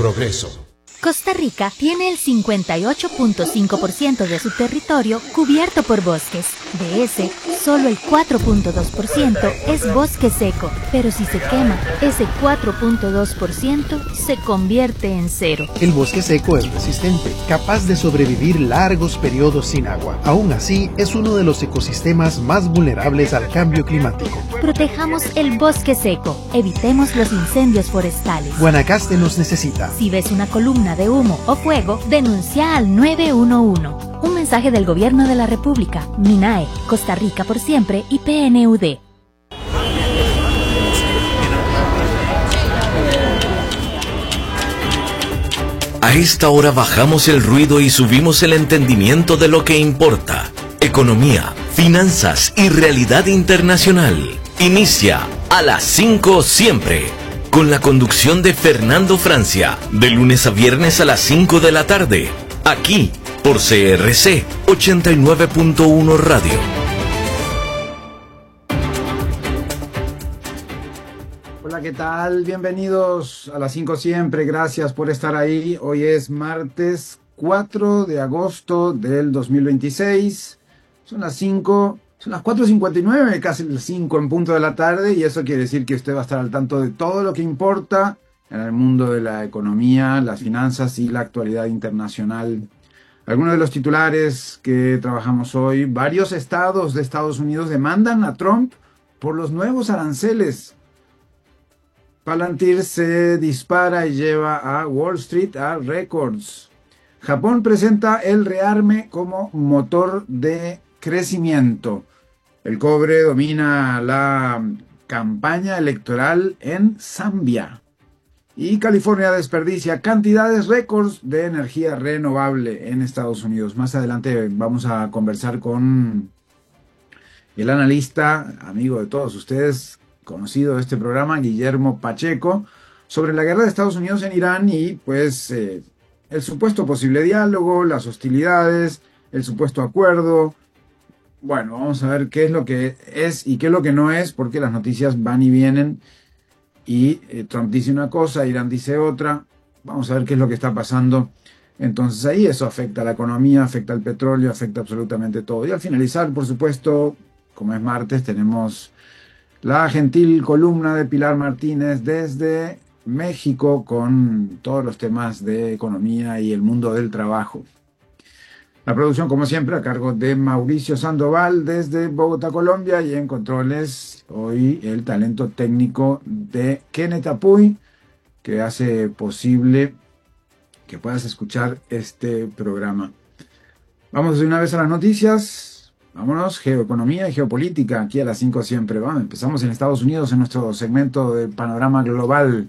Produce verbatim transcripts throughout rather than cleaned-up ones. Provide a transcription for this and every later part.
progreso. Costa Rica tiene el cincuenta y ocho punto cinco por ciento de su territorio cubierto por bosques. De ese, solo el cuatro punto dos por ciento es bosque seco, pero si se quema, ese cuatro punto dos por ciento se convierte en cero. El bosque seco es resistente, capaz de sobrevivir largos periodos sin agua. Aún así, es uno de los ecosistemas más vulnerables al cambio climático. Protejamos el bosque seco, evitemos los incendios forestales. Guanacaste nos necesita. Si ves una columna de humo o fuego, denuncia al nueve uno uno. Un mensaje del Gobierno de la República, MINAE, Costa Rica por siempre y P N U D. A esta hora bajamos el ruido y subimos el entendimiento de lo que importa. Economía, finanzas y realidad internacional. Inicia a las cinco siempre. Con la conducción de Fernando Francia, de lunes a viernes a las cinco de la tarde, aquí por C R C ochenta y nueve punto uno Radio. Hola, ¿qué tal? Bienvenidos a las cinco siempre, gracias por estar ahí. Hoy es martes cuatro de agosto del dos mil veintiséis, son las cinco... Son las cuatro cincuenta y nueve, casi las cinco en punto de la tarde, y eso quiere decir que usted va a estar al tanto de todo lo que importa en el mundo de la economía, las finanzas y la actualidad internacional. Algunos de los titulares que trabajamos hoy: varios estados de Estados Unidos demandan a Trump por los nuevos aranceles. Palantir se dispara y lleva a Wall Street a récords. Japón presenta el rearme como motor de crecimiento. El cobre domina la campaña electoral en Zambia. Y California desperdicia cantidades récords de energía renovable en Estados Unidos. Más adelante vamos a conversar con el analista, amigo de todos ustedes, conocido de este programa, Guillermo Pacheco, sobre la guerra de Estados Unidos en Irán y pues eh, el supuesto posible diálogo, las hostilidades, el supuesto acuerdo. Bueno, vamos a ver qué es lo que es y qué es lo que no es, porque las noticias van y vienen y eh, Trump dice una cosa, Irán dice otra. Vamos a ver qué es lo que está pasando. Entonces ahí eso afecta a la economía, afecta al petróleo, afecta absolutamente todo. Y al finalizar, por supuesto, como es martes, tenemos la gentil columna de Pilar Martínez desde México con todos los temas de economía y el mundo del trabajo. La producción, como siempre, a cargo de Mauricio Sandoval desde Bogotá, Colombia, y en controles hoy el talento técnico de Kenneth Apuy, que hace posible que puedas escuchar este programa. Vamos de una vez a las noticias. Vámonos, geoeconomía y geopolítica, aquí a las cinco siempre. Vamos, empezamos en Estados Unidos en nuestro segmento de panorama global.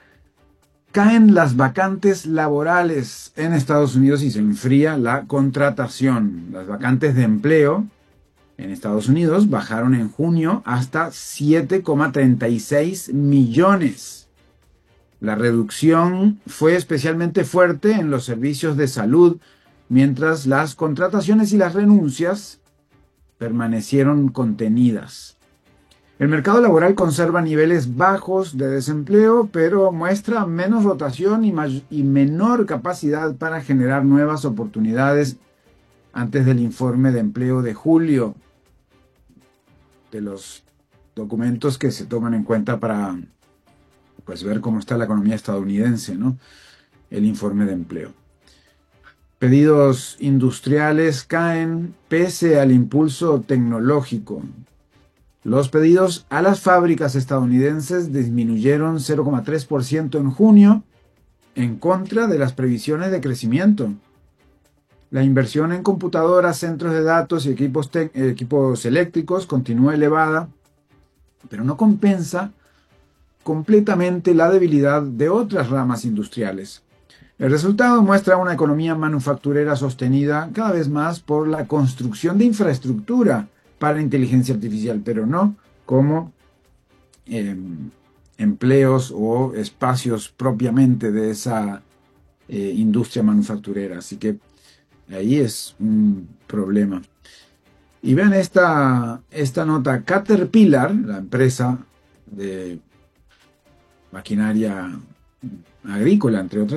Caen las vacantes laborales en Estados Unidos y se enfría la contratación. Las vacantes de empleo en Estados Unidos bajaron en junio hasta siete coma treinta y seis millones. La reducción fue especialmente fuerte en los servicios de salud, mientras las contrataciones y las renuncias permanecieron contenidas. El mercado laboral conserva niveles bajos de desempleo, pero muestra menos rotación y, y menor capacidad para generar nuevas oportunidades antes del informe de empleo de julio, de los documentos que se toman en cuenta para pues, ver cómo está la economía estadounidense, ¿no? El informe de empleo. Pedidos industriales caen pese al impulso tecnológico. Los pedidos a las fábricas estadounidenses disminuyeron cero coma tres por ciento en junio, en contra de las previsiones de crecimiento. La inversión en computadoras, centros de datos y equipos, equipos eléctricos continúa elevada, pero no compensa completamente la debilidad de otras ramas industriales. El resultado muestra una economía manufacturera sostenida cada vez más por la construcción de infraestructura para inteligencia artificial, pero no como eh, empleos o espacios propiamente de esa eh, industria manufacturera. Así que ahí es un problema. Y vean esta, esta nota. Caterpillar, la empresa de maquinaria agrícola, entre otras,